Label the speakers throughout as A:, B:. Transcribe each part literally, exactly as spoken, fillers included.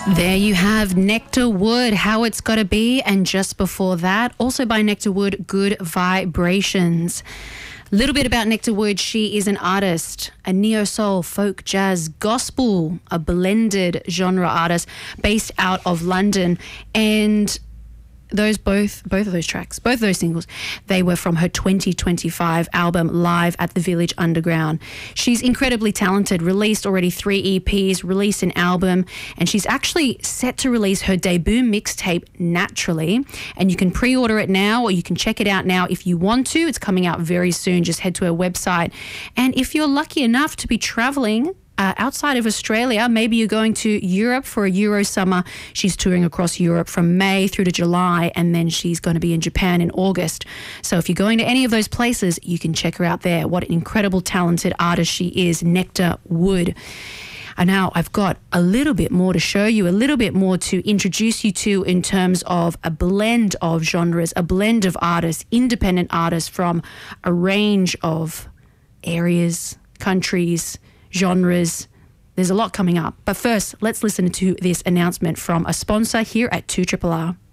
A: There you have Nectar Wood, How It's Gotta Be, and just before that, also by Nectar Wood, Good Vibrations. A little bit about Nectar Wood. She is an artist, a neo-soul, folk, jazz, gospel, a blended genre artist based out of London. And those both, both of those tracks, both of those singles, they were from her twenty twenty-five album, Live at the Village Underground. She's incredibly talented, released already three E Ps, released an album, and she's actually set to release her debut mixtape, Naturally, and you can pre-order it now or you can check it out now if you want to. It's coming out very soon. Just head to her website. And if you're lucky enough to be traveling Uh, outside of Australia, maybe you're going to Europe for a Euro summer. She's touring across Europe from May through to July, and then she's going to be in Japan in August. So if you're going to any of those places, you can check her out there. What an incredible, talented artist she is, Nectar Wood. And now I've got a little bit more to show you, a little bit more to introduce you to in terms of a blend of genres, a blend of artists, independent artists from a range of areas, countries, genres. There's a lot coming up. But first, let's listen to this announcement from a sponsor here at two R R R.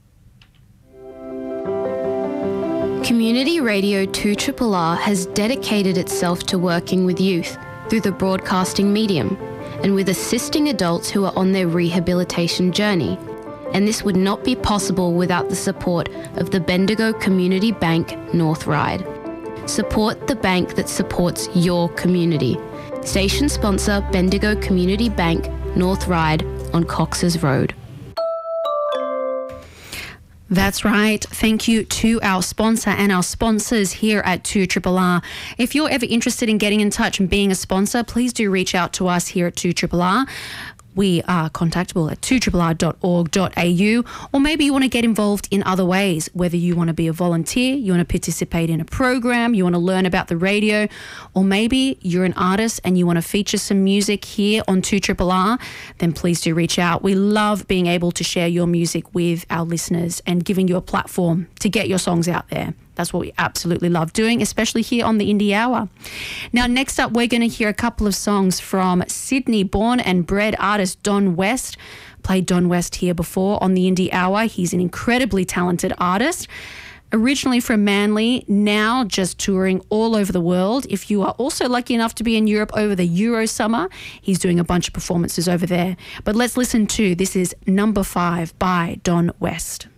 B: Community Radio two R R R has dedicated itself to working with youth through the broadcasting medium and with assisting adults who are on their rehabilitation journey. And this would not be possible without the support of the Bendigo Community Bank North Ryde. Support the bank that supports your community. Station sponsor Bendigo Community Bank, North Ryde on Cox's Road.
A: That's right. Thank you to our sponsor and our sponsors here at two R R R. If you're ever interested in getting in touch and being a sponsor, please do reach out to us here at two R R R. We are contactable at two R R R dot org dot A U, or maybe you want to get involved in other ways, whether you want to be a volunteer, you want to participate in a program, you want to learn about the radio, or maybe you're an artist and you want to feature some music here on two R R R, then please do reach out. We love being able to share your music with our listeners and giving you a platform to get your songs out there. That's what we absolutely love doing, especially here on the Indie Hour. Now, next up, we're going to hear a couple of songs from Sydney-born and bred artist Don West. Played Don West here before on the Indie Hour. He's an incredibly talented artist. Originally from Manly, now just touring all over the world. If you are also lucky enough to be in Europe over the Euro summer, he's doing a bunch of performances over there. But let's listen to, this is Number Five by Don West.